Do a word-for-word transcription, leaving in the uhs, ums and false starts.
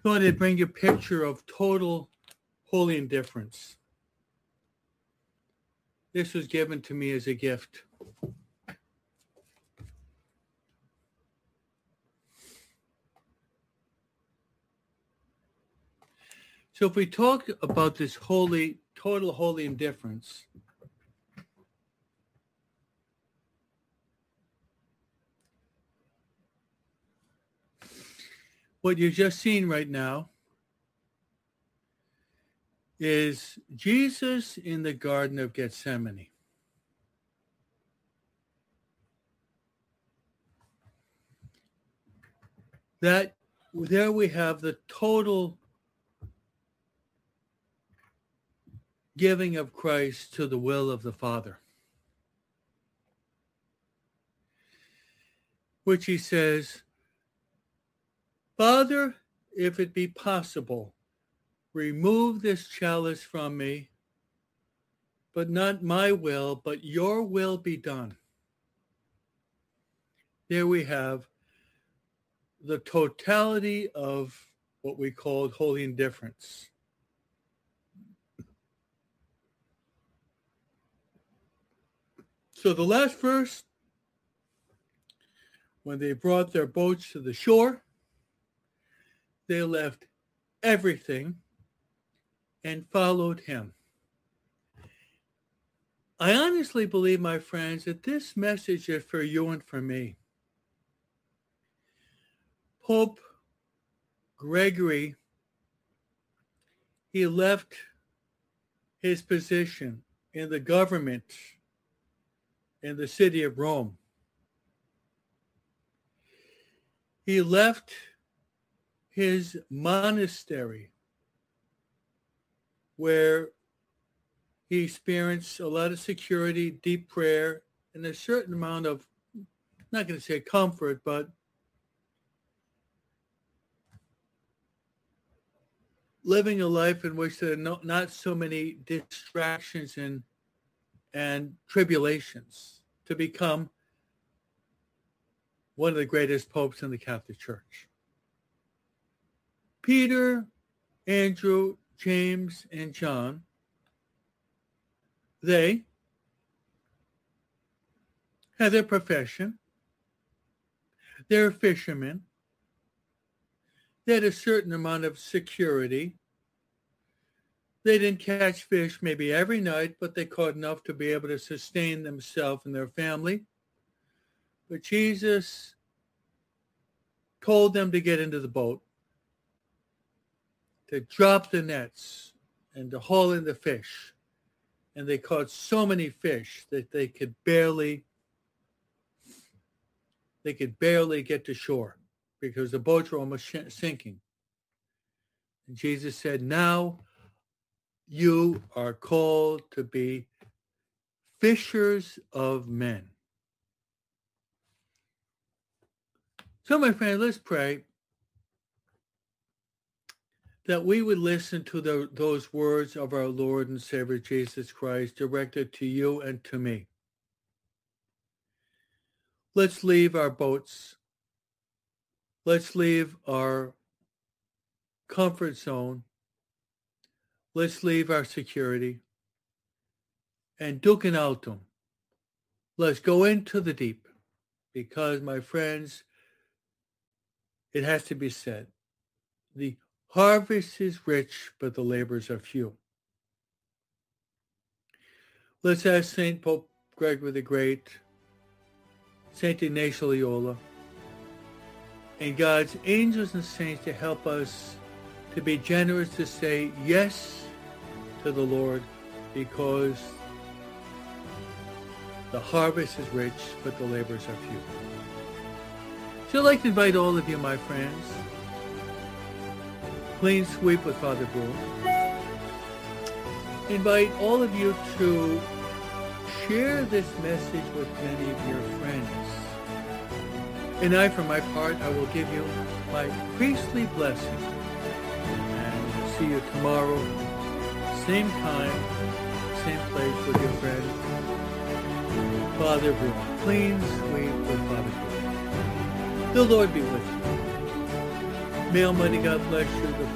I wanted to bring you a picture of total holy indifference. This was given to me as a gift. So if we talk about this holy, total holy indifference, what you're just seeing right now is Jesus in the Garden of Gethsemane. That there we have the total giving of Christ to the will of the Father, which he says, Father, if it be possible, remove this chalice from me, but not my will, but your will be done. There we have the totality of what we call holy indifference. So the last verse, when they brought their boats to the shore, they left everything and followed him. I honestly believe, my friends, that this message is for you and for me. Pope Gregory, he left his position in the government in the city of Rome. He left his monastery where he experienced a lot of security, deep prayer, and a certain amount of, I'm not going to say comfort, but living a life in which there are no, not so many distractions and and tribulations, to become one of the greatest popes in the Catholic Church. Peter, Andrew, James, and John, they had their profession. They're fishermen. They had a certain amount of security. They didn't catch fish maybe every night, but they caught enough to be able to sustain themselves and their family. But Jesus told them to get into the boat, to drop the nets, and to haul in the fish. And they caught so many fish that they could barely, they could barely get to shore because the boats were almost sinking. And Jesus said, now you are called to be fishers of men. So, my friend, let's pray that we would listen to the, those words of our Lord and Savior Jesus Christ directed to you and to me. Let's leave our boats. Let's leave our comfort zone. Let's leave our security. And ducem altum. Let's go into the deep. Because, my friends, it has to be said, the harvest is rich, but the labors are few. Let's ask Saint Pope Gregory the Great, Saint Ignatius Loyola, and God's angels and saints to help us to be generous to say yes to the Lord, because the harvest is rich, but the labors are few. So I'd like to invite all of you, my friends, clean sweep with Father Broom. Invite all of you to share this message with many of your friends. And I, for my part, I will give you my priestly blessing. And see you tomorrow, same time, same place with your friend, Father Broom. Clean sweep with Father Broom. The Lord be with you. May Almighty God bless you. The